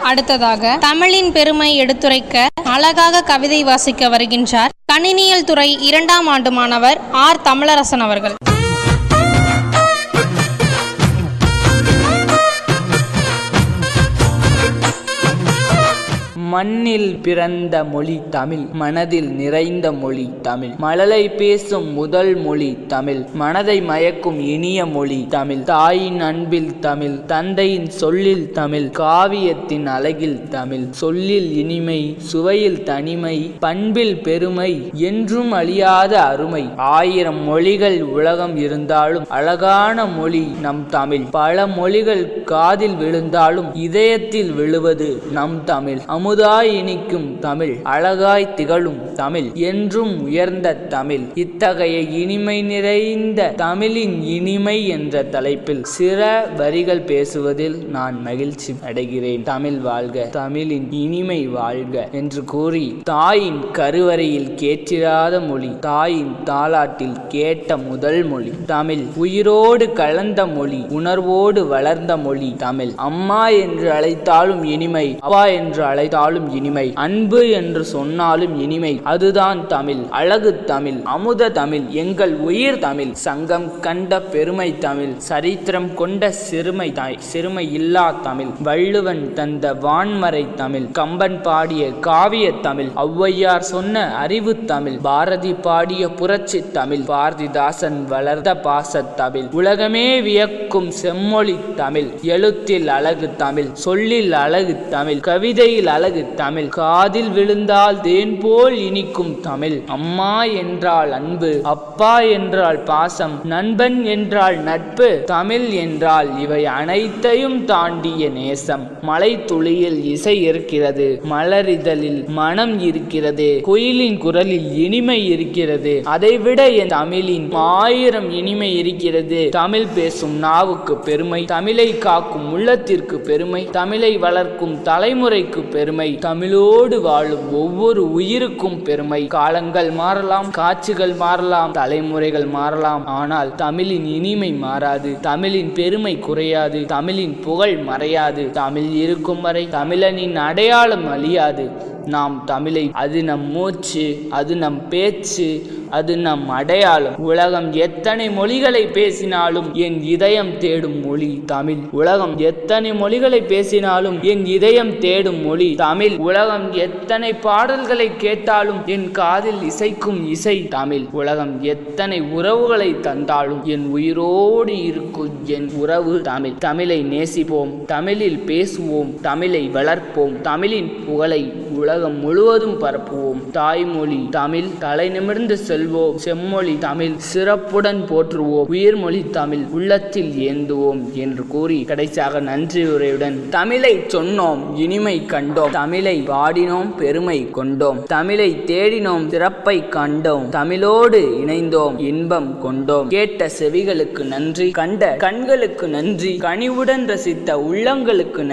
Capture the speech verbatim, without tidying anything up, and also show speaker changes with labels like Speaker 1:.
Speaker 1: அடுத்ததாக தமிழின் பெருமை எடுத்துரைக்க அழகாக கவிதை வாசிக்க வருகின்றார் கணினியல் துறை இரண்டாம் ஆண்டு மாணவர் ஆர் தமிழரசன் அவர்கள்.
Speaker 2: மண்ணில் பிறந்த மொழி தமிழ், மனதில் நிறைந்த மொழி தமிழ். மழலை பேசும் முதல் மொழி தமிழ், மனதை மயக்கும் இனிய மொழி தமிழ். தாயின் அன்பில் தமிழ், தந்தையின் சொல்லில் தமிழ், காவியத்தின் அழகில் தமிழ். சொல்லில் இனிமை, சுவையில் தனிமை, பண்பில் பெருமை, என்றும் அழியாத அருமை. ஆயிரம் மொழிகள் உலகம் இருந்தாலும் அழகான மொழி நம் தமிழ். பல மொழிகள் காதில் விழுந்தாலும் இதயத்தில் விழுவது நம் தமிழ். அமுத அமுதாய் இனிக்கும் தமிழ், அழகாய் திகழும் தமிழ், என்றும் உயர்ந்த தமிழ். இத்தகைய இனிமை நிறைந்த தமிழின் இனிமை என்ற தலைப்பில் சில வரிகள் பேசுவதில் நான் மகிழ்ச்சி அடைகிறேன். தமிழ் வாழ்க, தமிழின் இனிமை வாழ்க என்று கூறி, தாயின் கருவறையில் கேட்டிராத மொழி, தாயின் தாலாட்டில் கேட்ட முதல் மொழி தமிழ். உயிரோடு கலந்த மொழி, உணர்வோடு வளர்ந்த மொழி தமிழ். அம்மா என்று அழைத்தாலும் இனிமை, அப்பா என்று அழைத்தாலும் இனிமை, அன்பு என்று சொன்னாலும் இனிமை. அதுதான் தமிழ், அழகு தமிழ், அமுத தமிழ், எங்கள் உயிர் தமிழ். சங்கம் கண்ட பெருமை தமிழ், சரித்திரம் கொண்ட சிறுமை தாய் சிறுமை இல்லா தமிழ். வள்ளுவன் தந்த வான்மறை தமிழ், கம்பன் பாடிய காவிய தமிழ், ஔவையார் சொன்ன அறிவு தமிழ், பாரதி பாடிய புரட்சி தமிழ், பாரதிதாசன் வளர்ந்த பாச தமிழ். உலகமே வியக்கும் செம்மொழி தமிழ். எழுத்தில் அழகு தமிழ், சொல்லில் அழகு தமிழ், கவிதையில் அழகு தமிழ். காதில் விழுந்தால் தேன் போல் இனிக்கும் தமிழ். அம்மா என்றால் அன்பு, அப்பா என்றால் பாசம், நண்பன் என்றால் நட்பு, தமிழ் என்றால் இவை அனைத்தையும் தாண்டிய நேசம். மலை துளியில் இசை இருக்கிறது, மலரிதழில் மனம் இருக்கிறது, குயிலின் குரலில் இனிமை இருக்கிறது. அதைவிட என் தமிழின் ஆயிரம் இனிமை இருக்கிறது. தமிழ் பேசும் நாவுக்கு பெருமை, தமிழை காக்கும் உள்ளத்திற்கு பெருமை, தமிழை வளர்க்கும் தலைமுறைக்கு பெருமை, தமிழோடு வாழும் ஒவ்வொரு உயிருக்கும் பெருமை. காலங்கள் மாறலாம், காட்சிகள் மாறலாம், தலைமுறைகள் மாறலாம், ஆனால் தமிழின் இனிமை மாறாது, தமிழின் பெருமை குறையாது, தமிழின் புகழ் மறையாது. தமிழ் இருக்கும் வரை தமிழனின் அடையாளம் அழியாது. நாம் தமிழை, அது நம் மூச்சு, அது நம் பேச்சு, அது நம் அடையாளம். உலகம் எத்தனை மொழிகளை பேசினாலும் என் இதயம் தேடும் மொழி தமிழ். உலகம் எத்தனை மொழிகளை பேசினாலும் என் இதயம் தேடும் மொழி தமிழ். உலகம் எத்தனை பாடல்களை கேட்டாலும் என் காதில் இசைக்கும் இசை தமிழ். உலகம் எத்தனை உறவுகளை தந்தாலும் என் உயிரோடு இருக்கும் என் உறவு தமிழ். தமிழை நேசிப்போம், தமிழில் பேசுவோம், தமிழை வளர்ப்போம், தமிழின் புகழை உலகம் முழுவதும் பரப்புவோம். தாய்மொழி தமிழ், தலை நிமிர்ந்து செல்வோம். செம்மொழி தமிழ், சிறப்புடன் போற்றுவோம். உயிர்மொழி தமிழ், உள்ளத்தில் ஏந்துவோம் என்று கூறி கடைசியாக நன்றி உரையுடன், தமிழை சொன்னோம், இனிமை கண்டோம், தமிழை பாடினோம், பெருமை கொண்டோம், தமிழை தேடினோம், சிறப்பை கண்டோம், தமிழோடு இணைந்தோம், இன்பம் கொண்டோம். கேட்ட செவிகளுக்கு நன்றி, கண்ட கண்களுக்கு நன்றி, கனிவுடன் ரசித்த உள்ளங்களுக்கு நன்றி.